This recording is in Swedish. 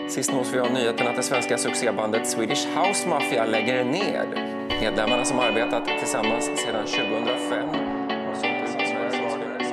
Sist nås vi av nyheten att det svenska succébandet Swedish House Mafia lägger ner. Medlemmarna som arbetat tillsammans sedan 2005